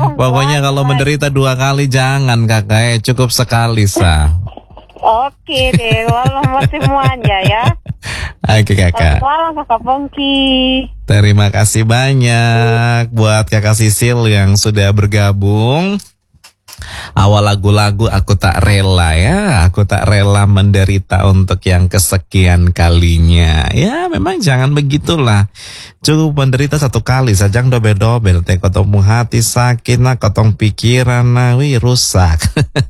Pokoknya kalau menderita 2 kali jangan kakak, cukup sekali Sa. Oke deh, walau semuanya ya. Oke kakak. Selamat malam Kakak Pongki. Terima kasih banyak buat kakak Sisil yang sudah bergabung. Awal lagu-lagu aku tak rela ya, aku tak rela menderita untuk yang kesekian kalinya. Ya memang jangan begitulah. Cukup menderita 1 kali saja dobel-dobel. Teh kotong hati sakit nah, kotong pikiran nah, rusak.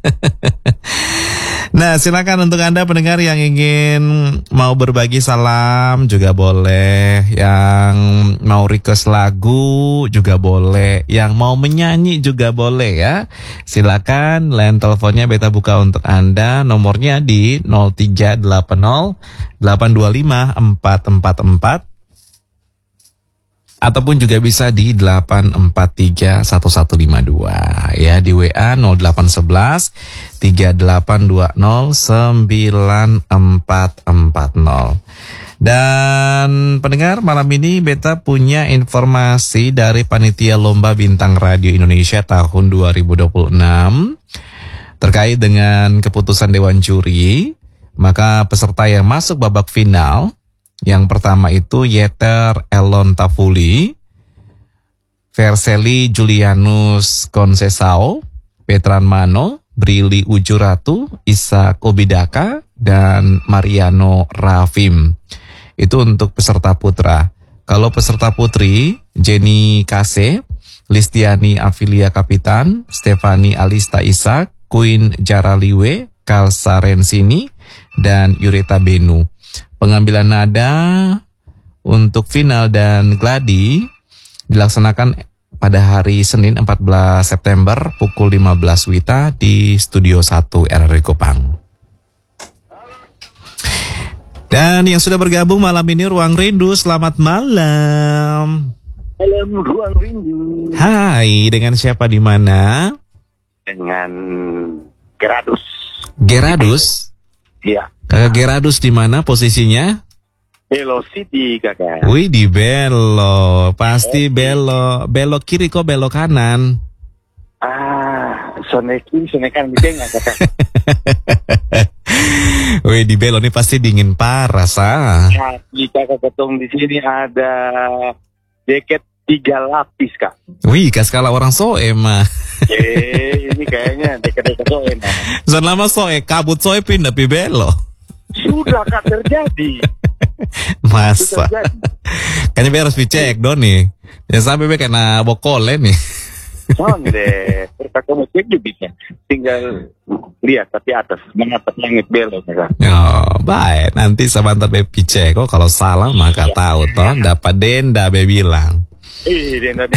Nah silakan untuk Anda pendengar yang ingin mau berbagi salam juga boleh, yang mau request lagu juga boleh, yang mau menyanyi juga boleh ya. Silakan line teleponnya beta buka untuk Anda, nomornya di 0380 825 444 ataupun juga bisa di 843 1152 ya, di WA 0811 3820 9440. Dan pendengar, malam ini beta punya informasi dari Panitia Lomba Bintang Radio Indonesia tahun 2026 terkait dengan keputusan Dewan Juri. Maka peserta yang masuk babak final, yang pertama itu Yeter Elon Tafuli, Verseli Julianus Concesao, Petran Mano, Brili Ujuratu, Isa Kobidaka, dan Mariano Rafim. Itu untuk peserta putra. Kalau peserta putri, Jenny Kase, Listiani Afilia Kapitan, Stefani Alista Isak, Queen Jaraliwe, Kalsa Rensini, dan Yurita Benu. Pengambilan nada untuk final dan gladi dilaksanakan pada hari Senin 14 September pukul 15 WITA di Studio 1 RRI Kupang. Dan yang sudah bergabung malam ini Ruang Rindu, selamat malam. Malam Ruang Rindu. Hai, dengan siapa di mana? Dengan Geradus. Geradus? Iya. Kakak Geradus di mana posisinya? Velocity kakak. Wih, di belok. Pasti belok. Belok kiri kok belok kanan. Soneki, sonekan gitu nggak kakak? Wih, di belok ini pasti dingin parah, Sa. Nah, kakak ketemu di sini ada jaket 3 lapis kak. Wih, kaskala orang soe mah. Ini kayaknya deket-deket soe. Selama soe, kabut soe pindah pi belok. Sudah kak terjadi. Masa? Kayaknya harus dicek dong nih. Ya sampai kena bokole nih. Soalnya deh, kamu cek juga bisa. Tinggal lihat tapi atas mengapa langit belok kakak. Oh, baik. Nanti sebentar Bepi cek. Oh, kalau salah maka tahu toh dapat denda Be bilang. Denda